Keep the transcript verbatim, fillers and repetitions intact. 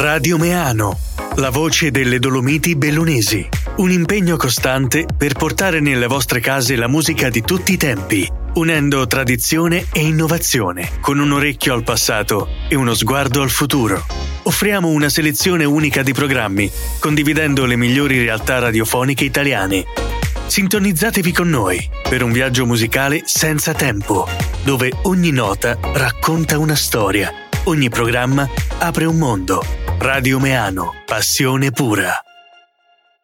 Radio Meano, la voce delle Dolomiti bellunesi. Un impegno costante per portare nelle vostre case la musica di tutti i tempi, unendo tradizione e innovazione, con un orecchio al passato e uno sguardo al futuro. Offriamo una selezione unica di programmi, condividendo le migliori realtà radiofoniche italiane. Sintonizzatevi con noi per un viaggio musicale senza tempo, dove ogni nota racconta una storia, ogni programma apre un mondo. Radio Meano, passione pura.